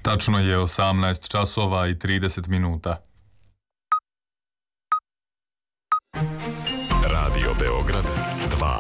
Tačno je 18 časova i 30 minuta. Radio Beograd 2.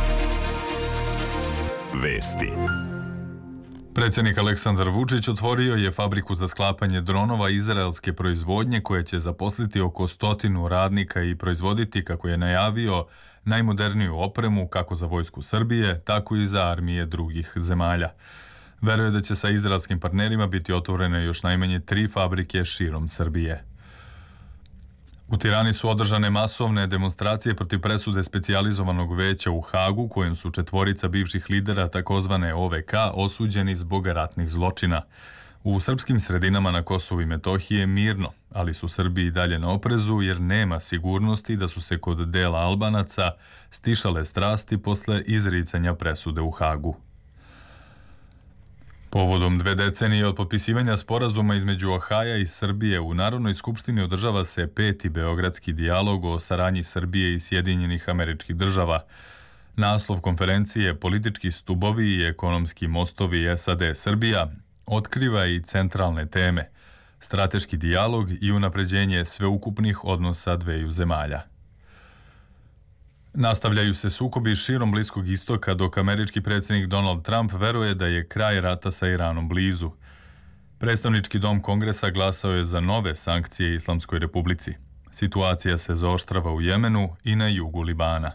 Vesti. Predsjednik Aleksandar Vučić otvorio je fabriku za sklapanje dronova izraelske proizvodnje koja će zaposliti oko 100 radnika i proizvoditi, kako je najavio, najmoderniju opremu kako za vojsku Srbije, tako i za armije drugih zemalja. Veruje da će sa izraelskim partnerima biti otvorene još najmanje 3 fabrike širom Srbije. U Tirani su održane masovne demonstracije protiv presude specijalizovanog veća u Hagu, kojim su 4 bivših lidera takozvane OVK osuđeni zbog ratnih zločina. U srpskim sredinama na Kosovu i Metohiji je mirno, ali su Srbi i dalje na oprezu jer nema sigurnosti da su se kod dela Albanaca stišale strasti posle izricanja presude u Hagu. Povodom 2 decenije od potpisivanja sporazuma između Ohaja i Srbije u Narodnoj skupštini održava se 5. beogradski dijalog o saradnji Srbije i Sjedinjenih Američkih Država. Naslov konferencije Politički stubovi i ekonomski mostovi SAD-Srbija otkriva i centralne teme, strateški dijalog i unapređenje sveukupnih odnosa dveju zemalja. Nastavljaju se sukobi širom Bliskog istoka dok američki predsjednik Donald Trump veruje da je kraj rata sa Iranom blizu. Predstavnički dom Kongresa glasao je za nove sankcije Islamskoj republici. Situacija se zaoštrava u Jemenu i na jugu Libana.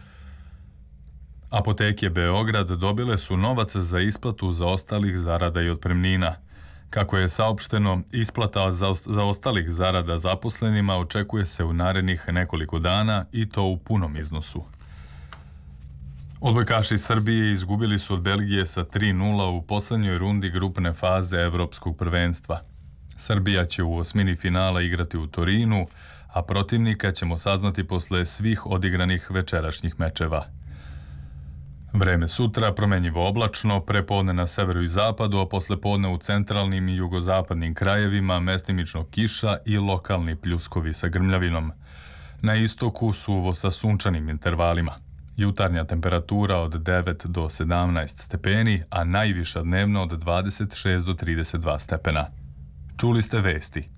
Apoteke Beograd dobile su novac za isplatu zaostalih zarada i otpremnina. Kako je saopšteno, isplata zaostalih zarada zaposlenima očekuje se u narednih nekoliko dana i to u punom iznosu. Odbojkaši Srbije izgubili su od Belgije sa 3:0 u poslednjoj rundi grupne faze Evropskog prvenstva. Srbija će u osmini finala igrati u Torinu, a protivnika ćemo saznati posle svih odigranih večerašnjih mečeva. Vreme sutra promenjivo oblačno, prepodne na severu i zapadu, a poslepodne u centralnim i jugozapadnim krajevima mestimično kiša i lokalni pljuskovi sa grmljavinom. Na istoku suvo sa sunčanim intervalima. Jutarnja temperatura od 9 do 17 stepeni, a najviša dnevno od 26 do 32 stepena. Čuli ste vesti.